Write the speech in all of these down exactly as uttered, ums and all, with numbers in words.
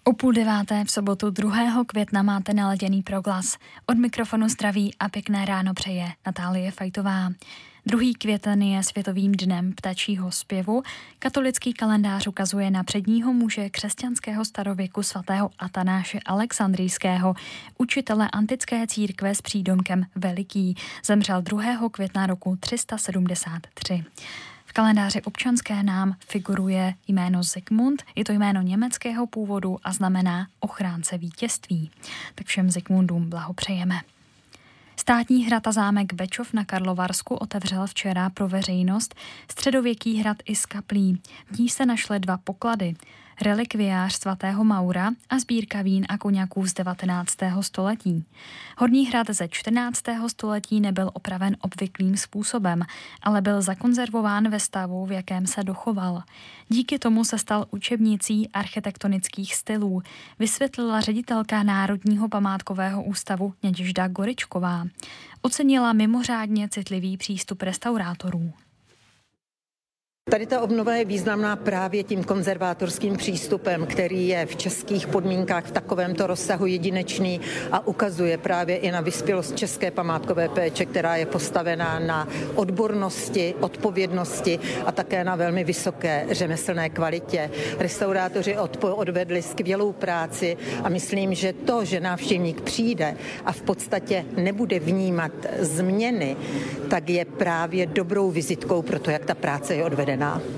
O půl deváté v sobotu druhého května máte naladěný Proglas. Od mikrofonu zdraví a pěkné ráno přeje Natálie Fajtová. Druhý květen je světovým dnem ptačího zpěvu. Katolický kalendář ukazuje na předního muže křesťanského starověku svatého Atanáše Alexandrijského, učitele antické církve s přídomkem Veliký. Zemřel druhého května roku tři sta sedmdesát tři. V kalendáři občanské nám figuruje jméno Zikmund, je to jméno německého původu a znamená ochránce vítězství. Tak všem Zikmundům blahopřejeme. Státní hrad a zámek Bečov na Karlovarsku otevřel včera pro veřejnost středověký hrad i z kaplí. V ní se našly dva poklady. Relikviář svatého Maura a sbírka vín a koňaků z devatenáctého století. Horní hrad ze čtrnáctého století nebyl opraven obvyklým způsobem, ale byl zakonzervován ve stavu, v jakém se dochoval. Díky tomu se stal učebnicí architektonických stylů, vysvětlila ředitelka Národního památkového ústavu Nědižda Goričková. Ocenila mimořádně citlivý přístup restaurátorů. Tady ta obnova je významná právě tím konzervátorským přístupem, který je v českých podmínkách v takovémto rozsahu jedinečný a ukazuje právě i na vyspělost české památkové péče, která je postavená na odbornosti, odpovědnosti a také na velmi vysoké řemeslné kvalitě. Restaurátoři odvedli skvělou práci a myslím, že to, že návštěvník přijde a v podstatě nebude vnímat změny, tak je právě dobrou vizitkou pro to, jak ta práce je odvedena.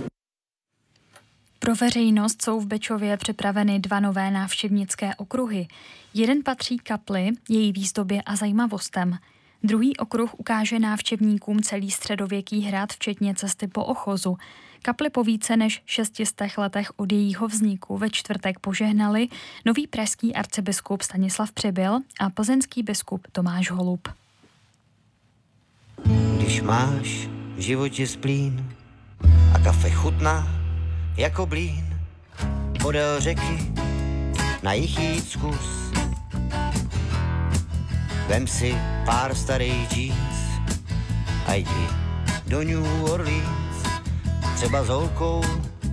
Pro veřejnost jsou v Bečově připraveny dva nové návštěvnické okruhy. Jeden patří kapli, její výzdobě a zajímavostem. Druhý okruh ukáže návštěvníkům celý středověký hrad, včetně cesty po ochozu. Kapli po více než šestistech letech od jejího vzniku ve čtvrtek požehnali nový pražský arcibiskup Stanislav Přibyl a plzeňský biskup Tomáš Holub. Když máš v životě splín a kafe chutná jako blín, podél řeky na jich jít zkus. Vem si pár starých jeans a jdi do New Orleans, třeba s holkou